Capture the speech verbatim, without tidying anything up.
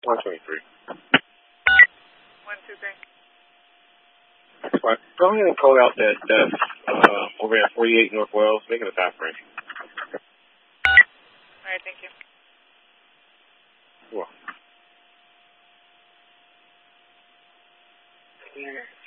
one twenty-three. one two three. Right. Go ahead and code out that, that uh, over at forty-eight North Wells, make it a fast range. All right, thank you. You're welcome.